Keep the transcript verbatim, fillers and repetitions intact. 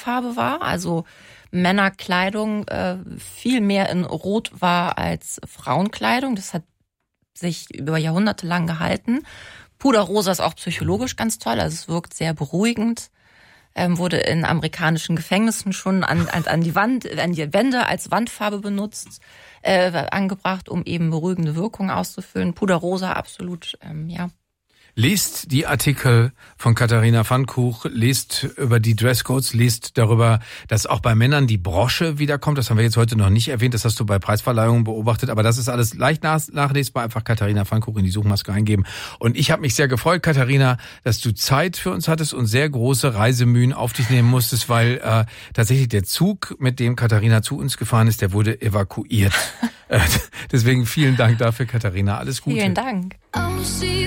Wandfarbe war, also Männerkleidung äh, viel mehr in Rot war als Frauenkleidung. Das hat sich über Jahrhunderte lang gehalten. Puderrosa ist auch psychologisch ganz toll, also es wirkt sehr beruhigend. Ähm, wurde in amerikanischen Gefängnissen schon an, an, an die Wand, an die Wände als Wandfarbe benutzt, äh, angebracht, um eben beruhigende Wirkung auszufüllen. Puderrosa absolut, ähm, ja. Lest die Artikel von Katharina Pfannkuch, lest über die Dresscodes, lest darüber, dass auch bei Männern die Brosche wiederkommt. Das haben wir jetzt heute noch nicht erwähnt, das hast du bei Preisverleihungen beobachtet, aber das ist alles leicht nachlesbar. Einfach Katharina Pfannkuch in die Suchmaske eingeben. Und ich habe mich sehr gefreut, Katharina, dass du Zeit für uns hattest und sehr große Reisemühen auf dich nehmen musstest, weil äh, tatsächlich der Zug, mit dem Katharina zu uns gefahren ist, der wurde evakuiert. Deswegen vielen Dank dafür, Katharina. Alles Gute. Vielen Dank.